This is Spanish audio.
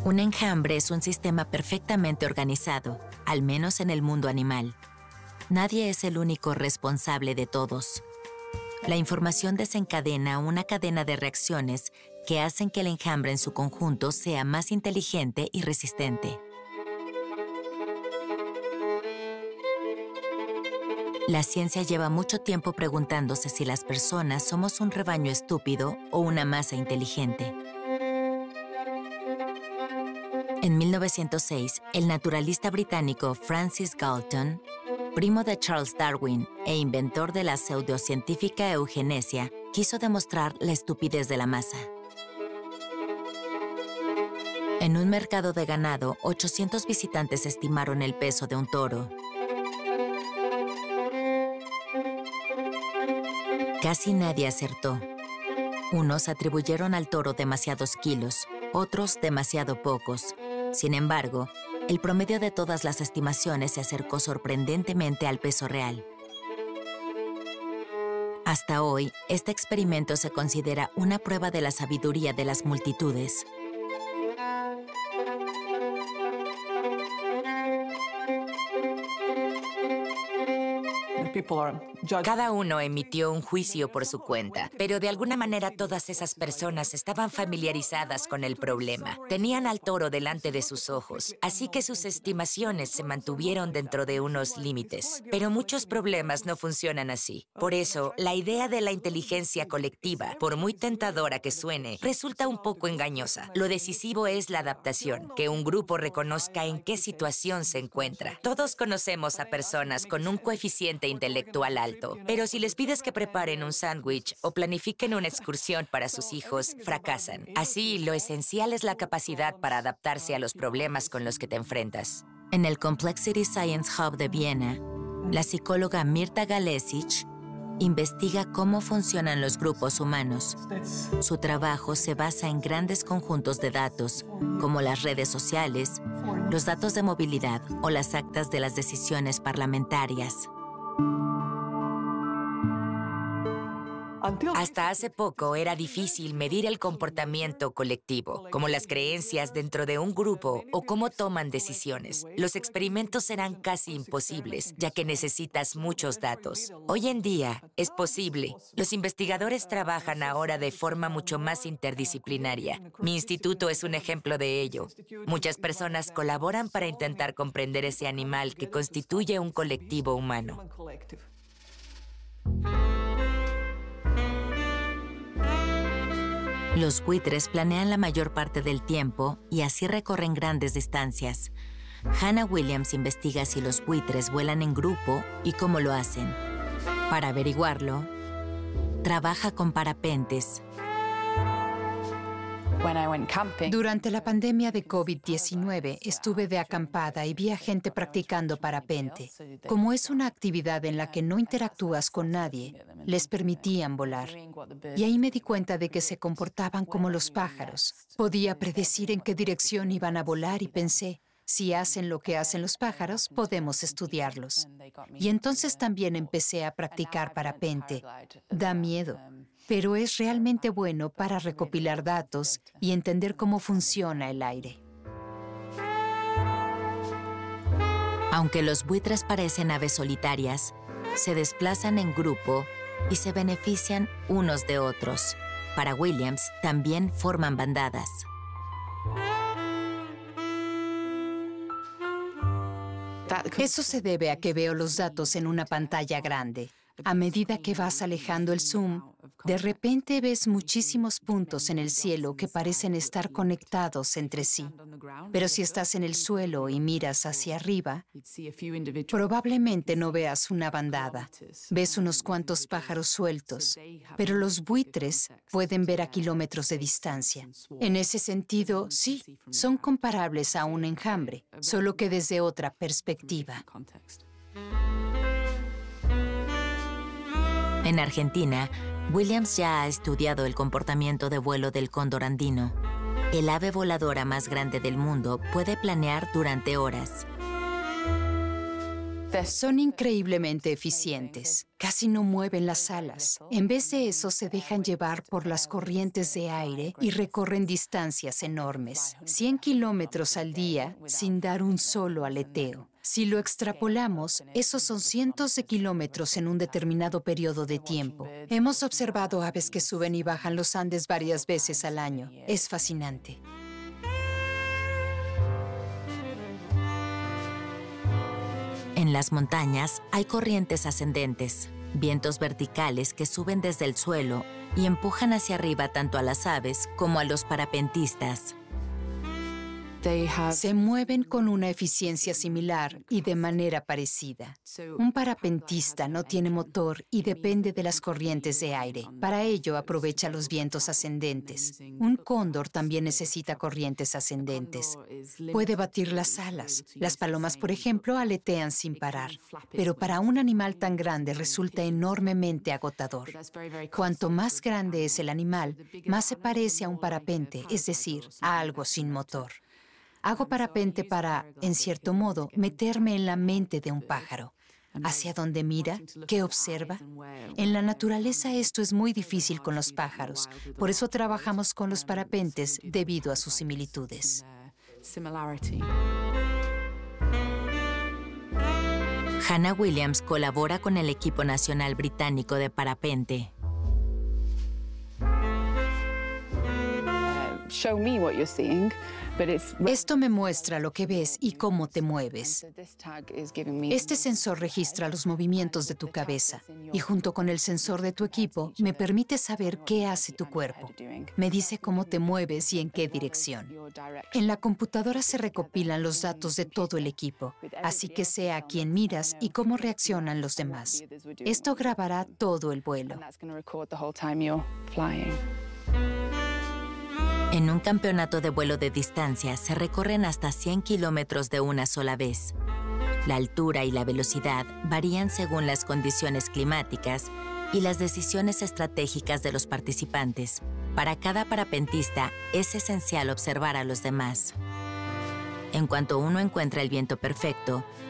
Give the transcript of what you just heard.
Un enjambre es un sistema perfectamente organizado, al menos en el mundo animal. Nadie es el único responsable de todos. La información desencadena una cadena de reacciones que hacen que el enjambre en su conjunto sea más inteligente y resistente. La ciencia lleva mucho tiempo preguntándose si las personas somos un rebaño estúpido o una masa inteligente. En 1906, el naturalista británico Francis Galton, primo de Charles Darwin e inventor de la pseudocientífica eugenesia, quiso demostrar la estupidez de la masa. En un mercado de ganado, 800 visitantes estimaron el peso de un toro. Casi nadie acertó. Unos atribuyeron al toro demasiados kilos, otros demasiado pocos. Sin embargo, el promedio de todas las estimaciones se acercó sorprendentemente al peso real. Hasta hoy, este experimento se considera una prueba de la sabiduría de las multitudes. Cada uno emitió un juicio por su cuenta, pero de alguna manera todas esas personas estaban familiarizadas con el problema. Tenían al toro delante de sus ojos, así que sus estimaciones se mantuvieron dentro de unos límites. Pero muchos problemas no funcionan así. Por eso, la idea de la inteligencia colectiva, por muy tentadora que suene, resulta un poco engañosa. Lo decisivo es la adaptación, que un grupo reconozca en qué situación se encuentra. Todos conocemos a personas con un coeficiente intelectual alto, pero si les pides que preparen un sándwich o planifiquen una excursión para sus hijos, fracasan. Así, lo esencial es la capacidad para adaptarse a los problemas con los que te enfrentas. En el Complexity Science Hub de Viena, la psicóloga Mirta Galesic investiga cómo funcionan los grupos humanos. Su trabajo se basa en grandes conjuntos de datos, como las redes sociales, los datos de movilidad o las actas de las decisiones parlamentarias. Hasta hace poco era difícil medir el comportamiento colectivo, como las creencias dentro de un grupo o cómo toman decisiones. Los experimentos eran casi imposibles, ya que necesitas muchos datos. Hoy en día es posible. Los investigadores trabajan ahora de forma mucho más interdisciplinaria. Mi instituto es un ejemplo de ello. Muchas personas colaboran para intentar comprender ese animal que constituye un colectivo humano. Los buitres planean la mayor parte del tiempo y así recorren grandes distancias. Hannah Williams investiga si los buitres vuelan en grupo y cómo lo hacen. Para averiguarlo, trabaja con parapentes. Durante la pandemia de COVID-19 estuve de acampada y vi a gente practicando parapente. Como es una actividad en la que no interactúas con nadie, les permitían volar. Y ahí me di cuenta de que se comportaban como los pájaros. Podía predecir en qué dirección iban a volar y pensé, si hacen lo que hacen los pájaros, podemos estudiarlos. Y entonces también empecé a practicar parapente. Da miedo, pero es realmente bueno para recopilar datos y entender cómo funciona el aire. Aunque los buitres parecen aves solitarias, se desplazan en grupo y se benefician unos de otros. Para Williams, también forman bandadas. Eso se debe a que veo los datos en una pantalla grande. A medida que vas alejando el zoom, de repente ves muchísimos puntos en el cielo que parecen estar conectados entre sí. Pero si estás en el suelo y miras hacia arriba, probablemente no veas una bandada. Ves unos cuantos pájaros sueltos, pero los buitres pueden ver a kilómetros de distancia. En ese sentido, sí, son comparables a un enjambre, solo que desde otra perspectiva. En Argentina, Williams ya ha estudiado el comportamiento de vuelo del cóndor andino. El ave voladora más grande del mundo puede planear durante horas. Son increíblemente eficientes. Casi no mueven las alas. En vez de eso, se dejan llevar por las corrientes de aire y recorren distancias enormes. 100 kilómetros al día sin dar un solo aleteo. Si lo extrapolamos, esos son cientos de kilómetros en un determinado periodo de tiempo. Hemos observado aves que suben y bajan los Andes varias veces al año. Es fascinante. En las montañas hay corrientes ascendentes, vientos verticales que suben desde el suelo y empujan hacia arriba tanto a las aves como a los parapentistas. Se mueven con una eficiencia similar y de manera parecida. Un parapentista no tiene motor y depende de las corrientes de aire. Para ello aprovecha los vientos ascendentes. Un cóndor también necesita corrientes ascendentes. Puede batir las alas. Las palomas, por ejemplo, aletean sin parar. Pero para un animal tan grande resulta enormemente agotador. Cuanto más grande es el animal, más se parece a un parapente, es decir, a algo sin motor. Hago parapente para, en cierto modo, meterme en la mente de un pájaro. ¿Hacia dónde mira? ¿Qué observa? En la naturaleza esto es muy difícil con los pájaros. Por eso trabajamos con los parapentes debido a sus similitudes. Hannah Williams colabora con el equipo nacional británico de parapente. Show me what you're seeing. Esto me muestra lo que ves y cómo te mueves. Este sensor registra los movimientos de tu cabeza y junto con el sensor de tu equipo me permite saber qué hace tu cuerpo. Me dice cómo te mueves y en qué dirección. En la computadora se recopilan los datos de todo el equipo, así que sé a quién miras y cómo reaccionan los demás. Esto grabará todo el vuelo. En un campeonato de vuelo de distancia se recorren hasta 100 kilómetros de una sola vez. La altura y la velocidad varían según las condiciones climáticas y las decisiones estratégicas de los participantes. Para cada parapentista es esencial observar a los demás. En cuanto uno encuentra el viento perfecto,